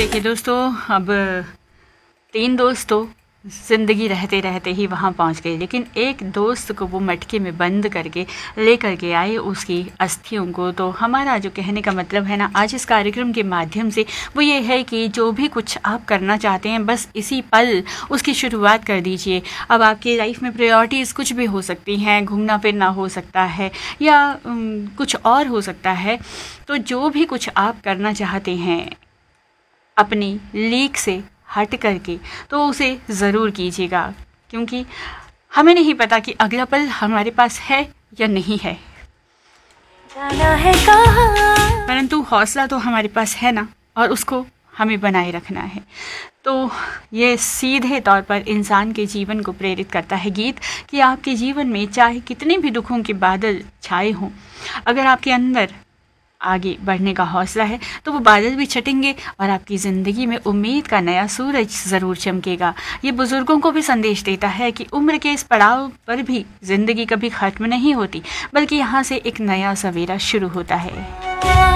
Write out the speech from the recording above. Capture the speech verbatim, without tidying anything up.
देखिए दोस्तों, अब तीन दोस्त तो ज़िंदगी रहते रहते ही वहाँ पहुँच गए, लेकिन एक दोस्त को वो मटके में बंद करके लेकर के आए उसकी अस्थियों को। तो हमारा जो कहने का मतलब है ना आज इस कार्यक्रम के माध्यम से, वो ये है कि जो भी कुछ आप करना चाहते हैं बस इसी पल उसकी शुरुआत कर दीजिए। अब आपकी लाइफ में प्रायोरिटीज़ कुछ भी हो सकती हैं, घूमना फिरना हो सकता है या उम, कुछ और हो सकता है। तो जो भी कुछ आप करना चाहते हैं अपनी लीक से हट करके, तो उसे ज़रूर कीजिएगा, क्योंकि हमें नहीं पता कि अगला पल हमारे पास है या नहीं है, जाना है कहाँ, परंतु हौसला तो हमारे पास है ना, और उसको हमें बनाए रखना है। तो ये सीधे तौर पर इंसान के जीवन को प्रेरित करता है गीत कि आपके जीवन में चाहे कितने भी दुखों के बादल छाए हों, अगर आपके अंदर आगे बढ़ने का हौसला है तो वो बादल भी छटेंगे और आपकी ज़िंदगी में उम्मीद का नया सूरज ज़रूर चमकेगा। ये बुज़ुर्गों को भी संदेश देता है कि उम्र के इस पड़ाव पर भी ज़िंदगी कभी ख़त्म नहीं होती, बल्कि यहाँ से एक नया सवेरा शुरू होता है।